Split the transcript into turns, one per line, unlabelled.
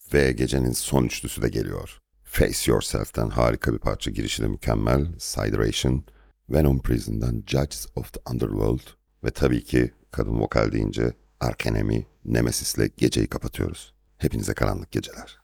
Ve gecenin son üçlüsü de geliyor. Face Yourself'ten harika bir parça, girişi de mükemmel. Sideration, Venom Prison'dan Judges of the Underworld ve tabii ki kadın vokal deyince Arch Enemy, Nemesis'le geceyi kapatıyoruz. Hepinize karanlık geceler.